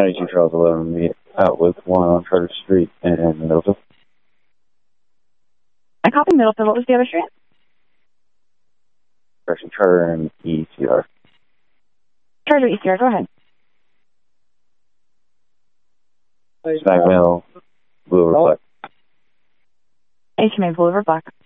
92 Charles 11, meet out with 1 on Charter Street in Middlefield. I copy Middlefield. What was the other street? Direction Charter and ECR. Charter ECR, go ahead. Smack Mill, Blue River Black. HMA Boulevard Black.